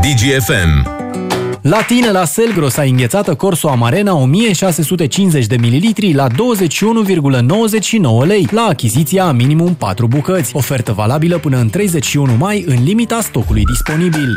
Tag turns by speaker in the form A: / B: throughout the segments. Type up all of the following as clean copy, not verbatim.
A: DGFM.
B: La tine, la Selgros, a înghețată Corso Amarena 1650 de ml la 21,99 lei, la achiziția a minimum 4 bucăți. Ofertă valabilă până în 31 mai, în limita stocului disponibil.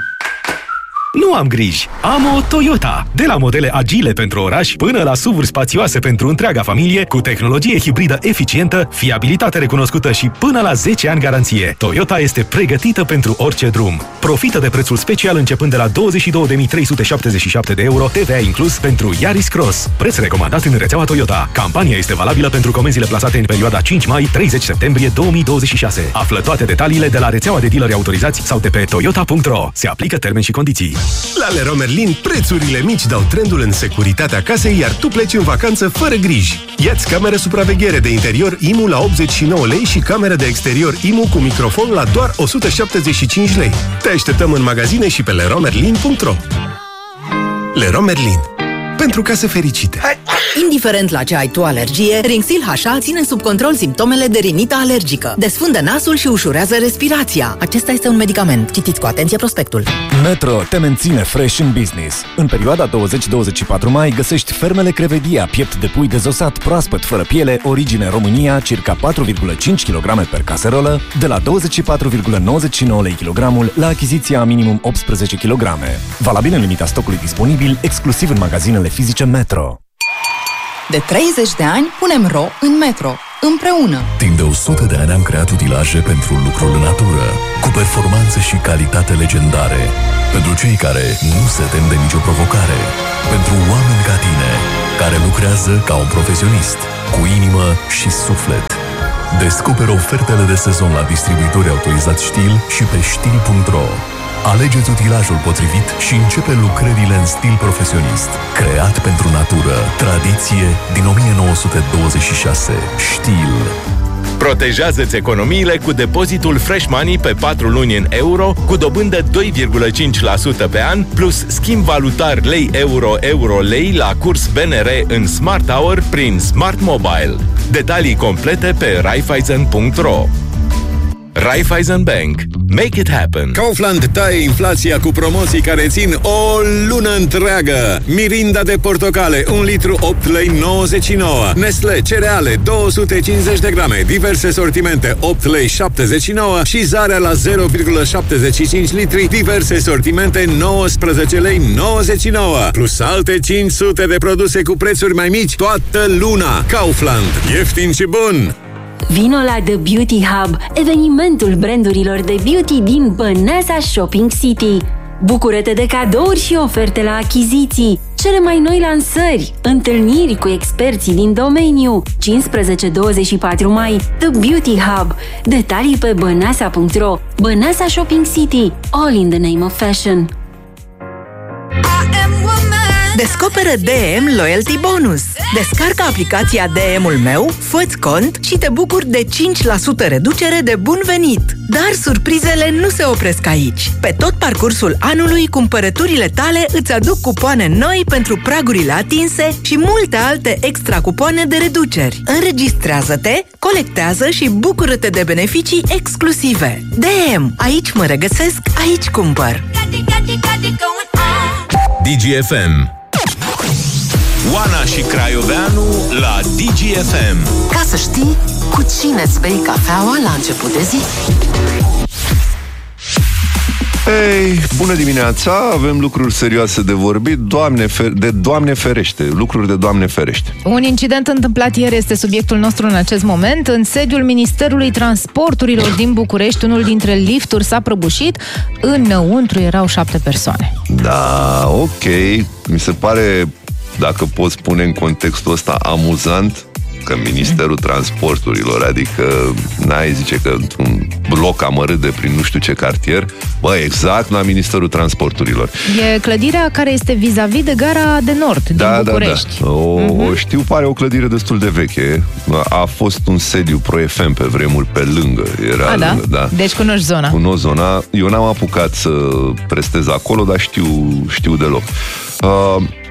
C: Nu am griji, am o Toyota. De la modele agile pentru oraș până la SUV-uri spațioase pentru întreaga familie, cu tehnologie hibridă eficientă, fiabilitate recunoscută și până la 10 ani garanție. Toyota este pregătită pentru orice drum. Profită de prețul special începând de la 22.377 de euro, TVA inclus, pentru Yaris Cross. Preț recomandat în rețeaua Toyota. Campania este valabilă pentru comenzile plasate în perioada 5 mai-30 septembrie 2026. Află toate detaliile de la rețeaua de dealeri autorizați sau de pe toyota.ro. Se aplică termeni și condiții.
D: La Leroy Merlin, prețurile mici dau trendul în securitatea casei, iar tu pleci în vacanță fără griji. Ia-ți cameră supraveghere de interior IMU la 89 lei și cameră de exterior IMU cu microfon la doar 175 lei. Te așteptăm în magazine și pe leroymerlin.ro. Leroy Merlin. Pentru case fericite.
E: Indiferent la ce ai tu alergie, Rinxil HA ține sub control simptomele de rinită alergică. Desfundă nasul și ușurează respirația. Acesta este un medicament. Citiți cu atenție prospectul.
F: Metro te menține fresh în business. În perioada 20-24 mai găsești fermele Crevedia, piept de pui dezosat, proaspăt, fără piele, origine România, circa 4,5 kg per caserolă, de la 24,99 lei kilogramul la achiziția a minimum 18 kg. Valabil în limita stocului disponibil, exclusiv în magazinele fizice Metro.
E: De 30 de ani punem ro în Metro, împreună.
G: Timp de 100 de ani am creat utilaje pentru lucrul în natură, cu performanțe și calitate legendare. Pentru cei care nu se tem de nicio provocare. Pentru oameni ca tine, care lucrează ca un profesionist, cu inimă și suflet. Descoperă ofertele de sezon la distribuitori autorizați Stihl și pe Stihl.ro. Alegeți utilajul potrivit și începe lucrările în stil profesionist. Creat pentru natură. Tradiție din 1926. Stihl.
A: Protejează-ți economiile cu depozitul Fresh Money pe 4 luni în euro, cu dobândă 2,5% pe an, plus schimb valutar lei-euro-euro-lei la curs BNR în Smart Hour prin Smart Mobile. Detalii complete pe Raiffeisen.ro. Raiffeisen Bank. Make it happen.
D: Kaufland taie inflația cu promoții care țin o lună întreagă. Mirinda de portocale, 1 litru 8 lei 99. Nestle cereale, 250 de grame, diverse sortimente, 8 lei 79. Și Zarea la 0,75 litri, diverse sortimente, 19 lei 99. Plus alte 500 de produse cu prețuri mai mici toată luna. Kaufland. Ieftin și bun!
H: Vino la The Beauty Hub, evenimentul brandurilor de beauty din Băneasa Shopping City. Bucură-te de cadouri și oferte la achiziții, cele mai noi lansări, întâlniri cu experții din domeniu. 15-24 mai, The Beauty Hub. Detalii pe băneasa.ro. Băneasa Shopping City, all in the name of fashion.
E: Descoperă DM Loyalty Bonus. Descarcă aplicația DM-ul meu, fă-ți cont și te bucuri de 5% reducere de bun venit. Dar surprizele nu se opresc aici. Pe tot parcursul anului, cumpărăturile tale îți aduc cupoane noi pentru pragurile atinse și multe alte extra cupoane de reduceri. Înregistrează-te, colectează și bucură-te de beneficii exclusive. DM. Aici mă regăsesc, aici cumpăr.
A: DGFM. Oana și Craioveanu la DGFM.
E: Ca să știi cu cine îți bei cafeaua la început de zi.
I: Ei, bună dimineața, avem lucruri serioase de vorbit, Doamne ferește, lucruri de Doamne ferește.
J: Un incident întâmplat ieri este subiectul nostru în acest moment. În sediul Ministerului Transporturilor din București, unul dintre lifturi s-a prăbușit, înăuntru erau 7 persoane.
I: Da, ok, mi se pare, dacă pot spune în contextul ăsta, amuzant că Ministerul Transporturilor, adică n-ai zice că într-un bloc amărât de prin nu știu ce cartier, exact la Ministerul Transporturilor.
J: E clădirea care este vis-a-vis de Gara de Nord din București.
I: Da. O știu, pare o clădire destul de veche. A fost un sediu Pro-FM pe vremuri pe lângă. Era lângă, da.
J: Deci cunoști zona.
I: Cunosc zona. Eu n-am apucat să prestez acolo, dar știu deloc.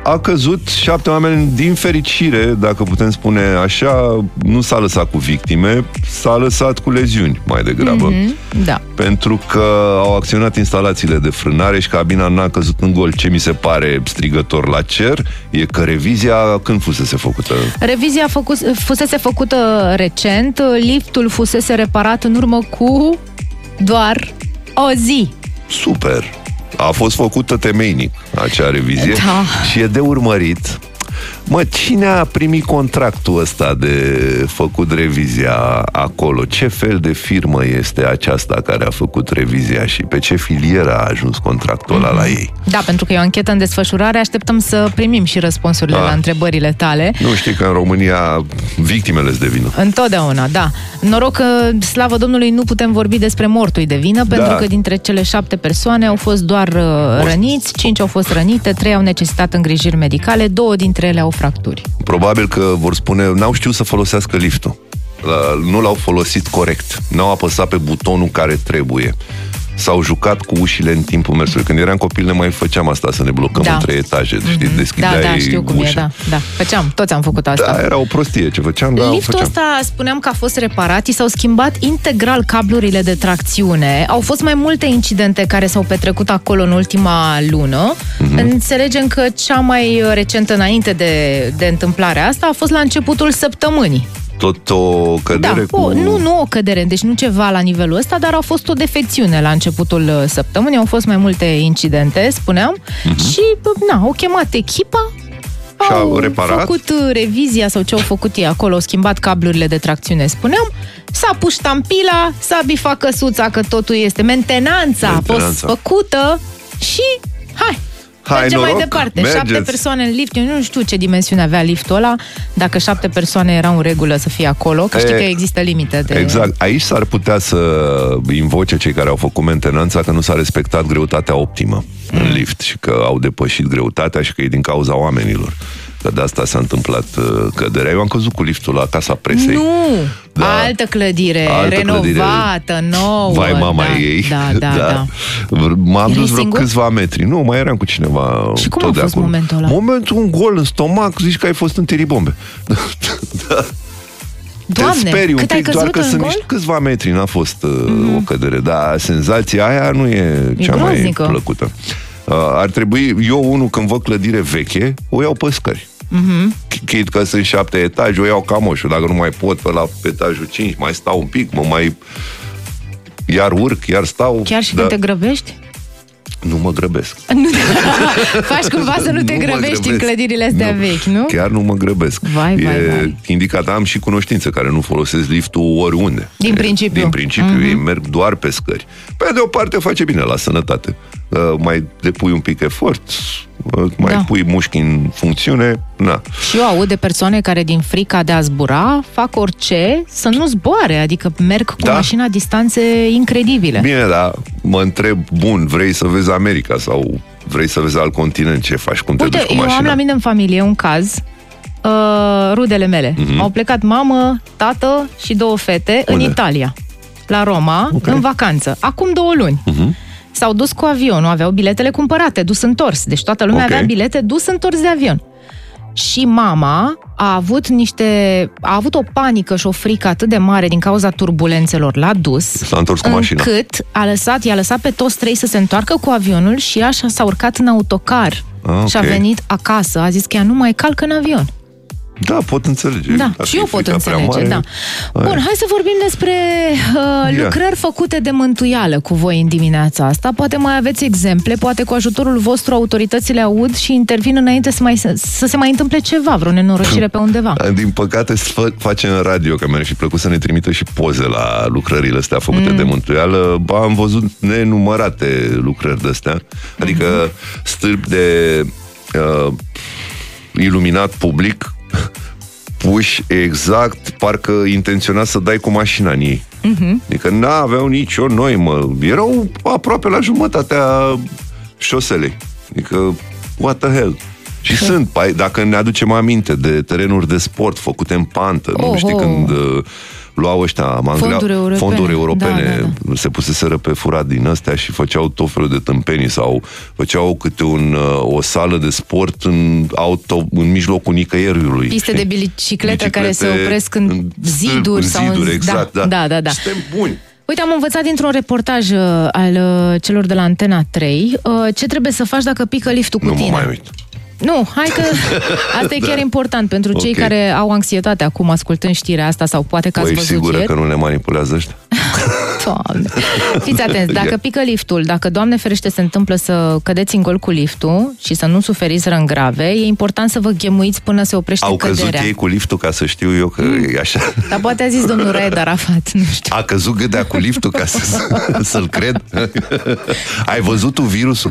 I: a căzut 7 oameni, din fericire, dacă putem spune așa, nu s-a lăsat cu victime, s-a lăsat cu leziuni mai degrabă.
J: Da.
I: Pentru că au acționat instalațiile de frânare și cabina n-a căzut în gol. Ce mi se pare strigător la cer e că revizia când fusese făcută?
J: Revizia fusese făcută recent, liftul fusese reparat în urmă cu doar o zi.
I: Super! A fost făcută temeinic acea revizie și e de urmărit. Cine a primit contractul ăsta de făcut revizia acolo? Ce fel de firmă este aceasta care a făcut revizia și pe ce filieră a ajuns contractul ăla la ei?
J: Da, pentru că e o anchetă în desfășurare, așteptăm să primim și răspunsurile la întrebările tale.
I: Nu știi că în România victimele îți de vină.
J: Întotdeauna, da. Noroc că, slavă Domnului, nu putem vorbi despre mortul de vină, pentru că dintre cele 7 persoane au fost doar răniți, 5 au fost rănite, 3 au necesitat îngrijiri medicale, 2 dintre ele au fracturi.
I: Probabil că vor spune, n-au știut să folosească liftul. Nu l-au folosit corect. N-au apăsat pe butonul care trebuie. S-au jucat cu ușile în timpul mersului. Când eram copil ne mai făceam asta, să ne blocăm între etaje. Știi, deschideai
J: da, știu cum
I: ușa.
J: Da. Făceam, toți am făcut asta.
I: Da, era o prostie ce făceam, dar
J: liftul ăsta, spuneam că a fost reparat, i s-au schimbat integral cablurile de tracțiune. Au fost mai multe incidente care s-au petrecut acolo în ultima lună. Înțelegem că cea mai recentă înainte de întâmplarea asta a fost la începutul săptămânii.
I: Tot o cădere
J: Nu o cădere, deci nu ceva la nivelul ăsta, dar a fost o defecțiune la începutul săptămânii, au fost mai multe incidente, spuneam, și au chemat echipa, au făcut revizia sau ce au făcut ei acolo, au schimbat cablurile de tracțiune, spuneam, s-a pus ștampila, s-a bifat căsuța, că totul este, mentenanța a fost făcută și mergem mai departe. 7 persoane în lift. Eu nu știu ce dimensiune avea liftul ăla. Dacă 7 persoane erau în regulă să fie acolo, că știi că există limite de...
I: Exact. Aici s-ar putea să invoce cei care au făcut mentenanța că nu s-a respectat greutatea optimă în lift și că au depășit greutatea și că e din cauza oamenilor. Că de asta s-a întâmplat căderea. Eu am căzut cu liftul la Casa Presei.
J: Nu! Altă clădire, renovată, nouă.
I: Vai mama ei.
J: Da.
I: M-am dus vreo câțiva metri. Nu, mai eram cu cineva.
J: Și cum a fost momentul ăla?
I: Momentul, un gol în stomac, zici că ai fost în teribombe. Da.
J: Doamne,
I: te sperii un pic, doar că
J: sunt
I: niște câțiva metri, n-a fost o cădere. Dar senzația aia nu e cea mai plăcută. Ar trebui, eu când văd clădire veche, o iau pe scări. Chit că sunt 7 etaje, o iau ca moșul. Dacă nu mai pot pe la etajul 5, mai stau un pic, iar urc, iar stau.
J: Chiar și când te grăbești?
I: Nu mă grăbesc.
J: Faci cumva să nu te grăbești în clădirile astea vechi, nu?
I: Chiar nu mă grăbesc. Vai. Indicat, am și cunoștințe care nu folosesc liftul oriunde.
J: Din principiu.
I: Din principiu, ei merg doar pe scări. Pe de o parte face bine la sănătate. Mai depui un pic efort, mai pui mușchi în funcțiune,
J: Și eu aud de persoane care din frica de a zbura fac orice să nu zboare, adică merg cu mașina distanțe incredibile.
I: Bine, dar mă întreb, vrei să vezi America sau vrei să vezi alt continent, ce faci, cum te duci cu mașina?
J: Eu am la mine în familie un caz, rudele mele. Au plecat mamă, tată și 2 fete în Italia, la Roma, în vacanță, acum 2 luni. S-au dus cu avionul, aveau biletele cumpărate, dus-întors. Deci toată lumea avea bilete dus-întors de avion. Și mama a avut o panică și o frică atât de mare din cauza turbulențelor la dus,
I: s-a întors cu mașina,
J: încât i-a lăsat pe toți 3 să se întoarcă cu avionul și ea s-a urcat în autocar și a venit acasă. A zis că ea nu mai calcă în avion.
I: Da, pot înțelege.
J: Da, și eu pot înțelege, da. Bun, hai să vorbim despre lucrări făcute de mântuială cu voi în dimineața asta. Poate mai aveți exemple, poate cu ajutorul vostru autoritățile aud și intervin înainte să se mai întâmple ceva, vreo nenorocire pe undeva.
I: Din păcate facem în radio, că mi-ar fi plăcut să ne trimită și poze la lucrările astea făcute de mântuială. Am văzut nenumărate lucrări de-astea. Adică stâlpi de iluminat public puși exact, parcă intenționat să dai cu mașina în ei. Adică n-aveau nicio noimă. Erau aproape la jumătatea șoselei. Adică, what the hell? Și dacă ne aducem aminte de terenuri de sport făcute în pantă, nu știi, când luau ăștia fonduri europene, se puseseră pe furat din astea și făceau tot felul de tâmpenii sau făceau câte o sală de sport în mijlocul nicăieriului.
J: Piste de bicicletă care se opresc în ziduri sau în...
I: Exact,
J: da.
I: Suntem buni.
J: Uite, am învățat dintr-un reportaj al celor de la Antena 3 ce trebuie să faci dacă pică liftul cu tine.
I: Nu mă mai uit.
J: Nu, hai că asta e chiar important pentru cei care au anxietate acum ascultând știrea asta sau poate că ați văzut
I: sigură
J: ieri.
I: că nu le manipulează ăștia?
J: Doamne. Fiți atenți, dacă pică liftul, dacă, Doamne ferește, se întâmplă să cădeți în gol cu liftul și să nu suferiți răni grave, e important să vă ghemuiți până se oprește căderea.
I: Au căzut ei cu liftul, ca să știu eu că e așa.
J: Dar poate a zis domnul Raed Arafat, nu știu.
I: A căzut gâdea cu liftul ca să-l cred? Ai văzut tu virusul?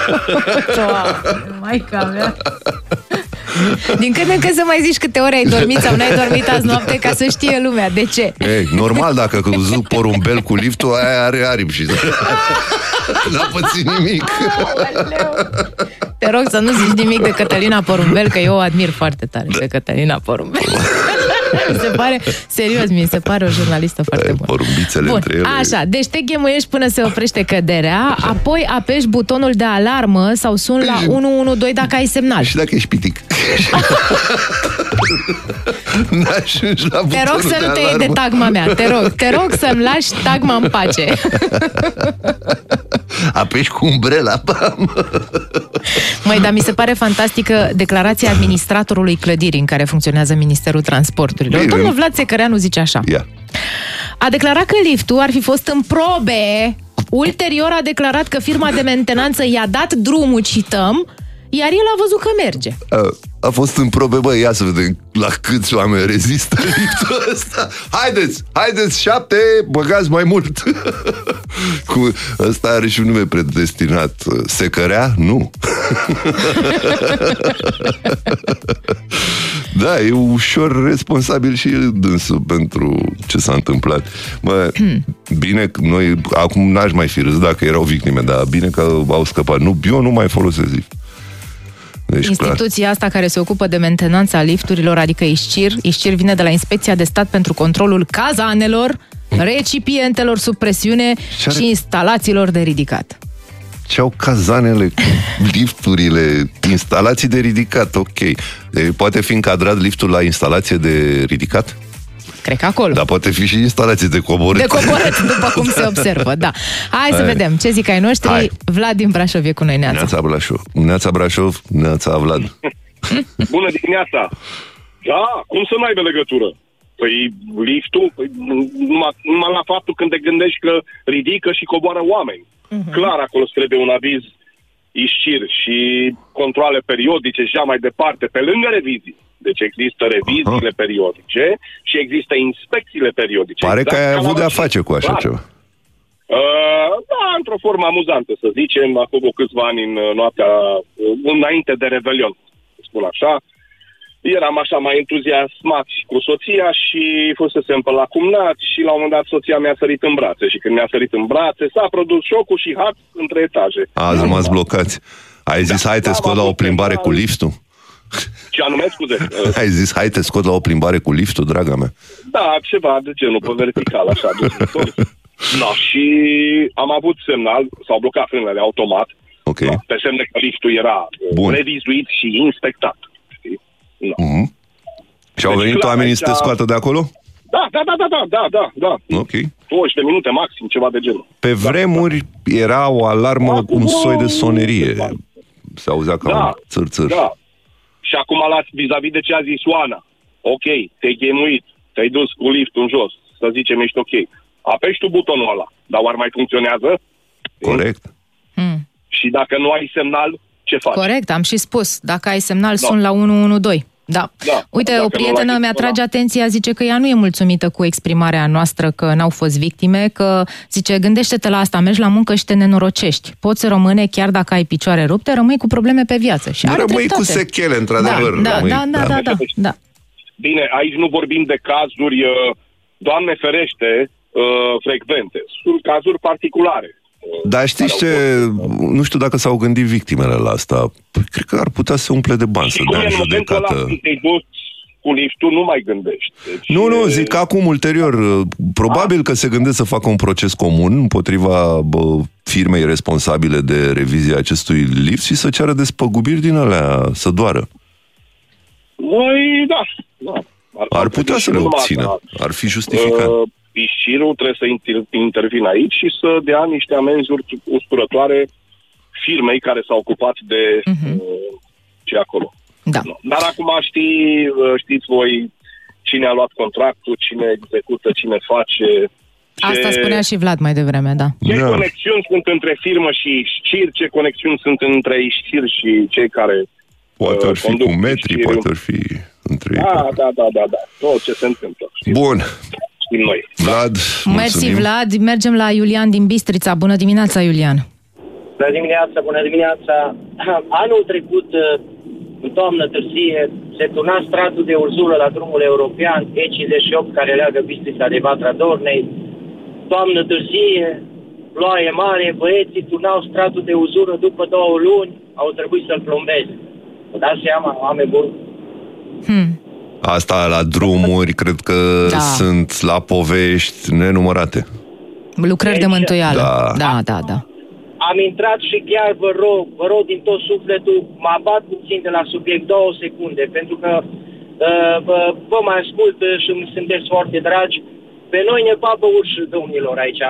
J: Maica mea. Din când în când să mai zici câte ore ai dormit sau n-ai dormit azi noapte ca să știe lumea. De ce?
I: Ei, normal, dacă a căzut porumbel cu liftul, aia are aripi și n-a pățit nimic.
J: Te rog să nu zici nimic de Cătălina Porumbel, că eu o admir foarte tare pe Cătălina Porumbel. Mi se pare o jurnalistă foarte bună.
I: Porumbițele între ele.
J: Așa, deci te ghemuiești până se oprește căderea, apoi apeși butonul de alarmă sau suni la 112 dacă ai semnal.
I: Și dacă ești pitic. N-ajungi la butonul.
J: Te rog să nu te iei de tagma mea. Te rog să-mi lași tagma în pace.
I: Apeși cu umbrela.
J: Măi, dar mi se pare fantastică declarația administratorului clădirii în care funcționează Ministerul Transporturilor. Domnul Vlad Secăreanu zice așa. A declarat că liftul ar fi fost în probe. Ulterior a declarat că firma de mentenanță i-a dat drumul, cităm, iar el a văzut că merge.
I: A fost în probe, băi, ia să vedem la câți oameni rezistă liftul ăsta. Haideți, 7, băgați mai mult. Ăsta are și un nume predestinat. Secărea? Nu. Da, e ușor responsabil și dânsul pentru ce s-a întâmplat. Bă, bine că noi, acum n-aș mai fi râs dacă erau victime, dar bine că au scăpat. Eu nu mai folosesc lift. Deci,
J: instituția asta care se ocupă de mentenanța lifturilor, adică ISCIR vine de la Inspecția de Stat pentru Controlul Cazanelor, recipientelor sub presiune și instalațiilor de ridicat.
I: Ce au cazanele, lifturile, instalații de ridicat, ok. Deci poate fi încadrat liftul la instalație de ridicat?
J: Cred că acolo.
I: Dar poate fi și instalație de coborât.
J: De coborât, după cum se observă, da. Hai să vedem ce zic ai noștri. Hai. Vlad din Brașov e cu noi, Neața.
I: Neața Brașov, Neața Vlad.
K: Bună dimineața! Da, cum să n-aibă legătură? Păi liftul, numai la faptul când te gândești că ridică și coboară oameni. Clar, acolo îți trebuie un aviz ISCIR și controale periodice și așa mai departe, pe lângă revizii. Deci există reviziile periodice și există inspecțiile periodice.
I: Pare că ai avut de-a face cu așa ceva.
K: Da, într-o formă amuzantă, să zicem, acum câțiva ani în noaptea, înainte de Revelion, să spun așa, eram așa mai entuziasmați cu soția și fusesem pe la cumnat și la un moment dat soția mi-a sărit în brațe și când mi-a sărit în brațe s-a produs șocul și hac între etaje.
I: Azi rămas blocați. Ai zis, hai te scot la o plimbare cu liftul?
K: Ce anume, scuze?
I: Ai zis, hai te scot la o plimbare cu liftul, draga mea?
K: Da, ceva de genul, pe vertical, așa. No, și am avut semnal, s-au blocat frânele automat, pe semn de că liftul era revizuit și inspectat. No.
I: Și au venit oamenii să te scoată de acolo?
K: Da.
I: Ok.
K: 20 de minute maxim, ceva de genul.
I: Pe vremuri era o alarmă, un soi de sonerie. Se auzea ca un țâr-țâr.
K: Da. Și acum vis-a-vis de ce a zis Oana. Ok, te-ai ghemuit, te-ai dus cu liftul în jos, să zicem, ești ok. Apeși tu butonul ăla, dar oare mai funcționează?
I: Corect.
K: Și dacă nu ai semnal, ce faci?
J: Corect, am și spus. Dacă ai semnal, sun la 112. Da. Uite, o prietenă mi-a trage atenția, zice că ea nu e mulțumită cu exprimarea noastră că n-au fost victime, că zice, gândește-te la asta, mergi la muncă și te nenorocești. Poți rămâne chiar dacă ai picioare rupte, rămâi cu probleme pe viață. Și
I: rămâi cu sechele, într-adevăr.
J: Da.
K: Bine, aici nu vorbim de cazuri, Doamne ferește, frecvente. Sunt cazuri particulare.
I: Dar știți ce? Nu știu dacă s-au gândit victimele la asta. Cred că ar putea să umple de bani să dea în judecată.
K: cu liftul nu mai gândești. Deci,
I: nu, zic acum, ulterior, probabil că se gândesc să facă un proces comun împotriva firmei responsabile de revizia acestui lift și să ceară despăgubiri din alea, să doară.
K: Noi, da.
I: Ar putea să le obțină. Ar fi justificat.
K: Pișirul trebuie să intervină aici și să dea niște amenzi usturătoare firmei care s-a ocupat de ce acolo.
J: Da.
K: Dar acum știți voi cine a luat contractul, cine execută, cine face.
J: Asta spunea și Vlad mai devreme, da.
K: Ce conexiuni sunt între firmă și șir, ce conexiuni sunt între șir și cei care
I: poate ar fi cu metri, poate ar fi între ei.
K: Da. Tot ce se întâmplă.
I: Bun.
K: Știm noi.
I: Vlad,
J: mulțumim. Mersi, Vlad. Mergem la Iulian din Bistrița. Bună dimineața, Iulian.
L: Bună dimineața. Anul trecut, în toamnă târzie, se turna stratul de urzură la drumul european E58 care leagă Bistrița de Vatra Dornei. Toamnă târzie, ploaie mare, băieții turnau stratul de uzură, după 2 luni au trebuit să-l plombeze. Vă dați seama, oameni buni?
I: Asta la drumuri, cred că sunt la povești nenumărate.
J: Lucrări de mântuială. Da.
L: Am intrat și chiar vă rog din tot sufletul, mă abat puțin de la subiect 2 secunde, pentru că vă mai ascult și sunteți foarte dragi. Pe noi ne papă urși, domnilor, aici,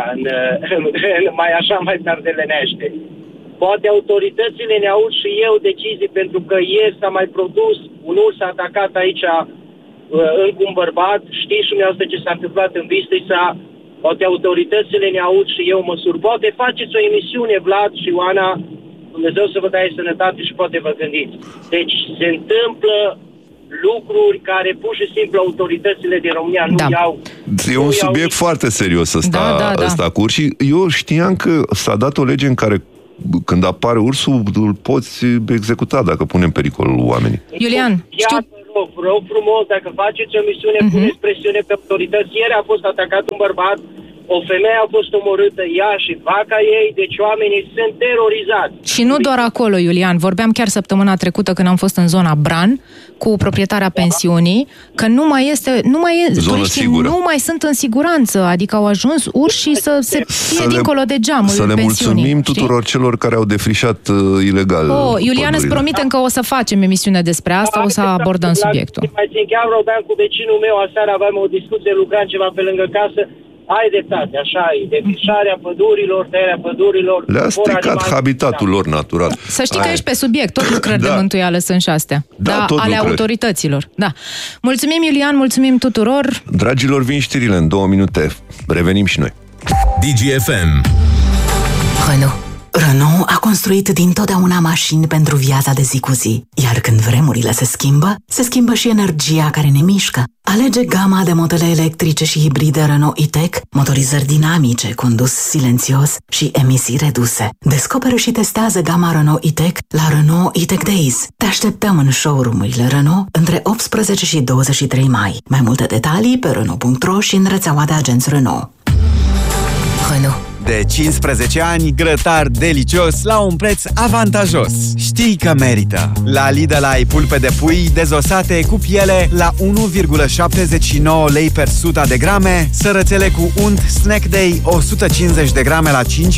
L: mai tardelenește. Poate autoritățile ne aud și eu decizii, pentru că ieri s-a mai produs un urs atacat aici încă un bărbat. Știți și dumneavoastră ce s-a întâmplat în Bistrița. Poate autoritățile ne aud și eu măsuri. Poate faceți o emisiune, Vlad și Oana, Dumnezeu să vă dea sănătate și poate vă gândiți. Deci se întâmplă lucruri care pur și simplu autoritățile din România nu iau.
I: E un subiect foarte serios ăsta cu urși. Eu știam că s-a dat o lege în care când apare ursul, îl poți executa dacă pune în pericol oamenii.
J: Iulian,
L: vă rog frumos, dacă faceți o misiune, puneți presiune pe autorități. Ieri a fost atacat un bărbat, o femeie a fost omorâtă, ea și vaca ei, deci oamenii sunt terorizați.
J: Și nu doar acolo, Iulian, vorbeam chiar săptămâna trecută când am fost în zona Bran cu proprietarea pensiunii, că turiștii nu mai sunt în siguranță, adică au ajuns urși să se fie dincolo de geamul
I: pensiunii. Să le mulțumim tuturor celor care au defrișat ilegal.
J: Iulian, îți promitem că o să facem emisiune despre asta, o să abordăm subiectul.
L: Mai țin, chiar vorbeam cu vecinul meu, aseară aveam o discuție, lucram ceva pe lângă casă. Ai dreptate, așa e, defrișarea pădurilor, tăierea pădurilor.
I: Le-a stricat habitatul lor natural.
J: Să știi că ești pe subiect, tot lucrări de mântuială sunt și astea. Ale autorităților. Da. Mulțumim, Iulian, mulțumim tuturor.
I: Dragilor, vin știrile în 2 minute. Revenim și noi.
A: DGFM.
M: Renault a construit dintotdeauna mașini pentru viața de zi cu zi, iar când vremurile se schimbă și energia care ne mișcă. Alege gama de modele electrice și hibride Renault E-Tech, motorizări dinamice, condus silențios și emisii reduse. Descoperă și testează gama Renault E-Tech la Renault E-Tech Days. Te așteptăm în showroom-urile Renault între 18 și 23 mai. Mai multe detalii pe Renault.ro și în rețeaua de agenți Renault.
N: Renault. De 15 ani, grătar delicios la un preț avantajos. Știi că merită! La Lidl ai pulpe de pui dezosate cu piele la 1,79 lei per 100 de grame, sărățele cu unt Snack Day 150 de grame la 5,99